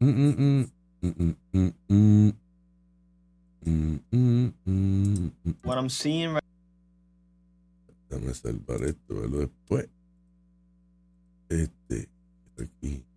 What I'm seeing right. Déjame salvar esto, verlo después. Aquí.